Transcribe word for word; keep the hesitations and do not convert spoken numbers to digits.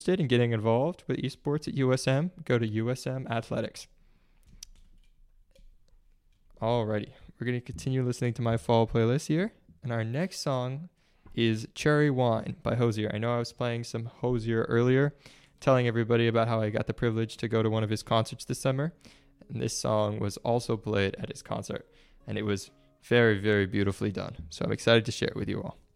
interested in getting involved with esports at U S M, go to U S M Athletics. Alrighty, we're going to continue listening to my fall playlist here. And our next song is Cherry Wine by Hozier. I know I was playing some Hozier earlier, telling everybody about how I got the privilege to go to one of his concerts this summer. And this song was also played at his concert. And it was very, very beautifully done. So I'm excited to share it with you all.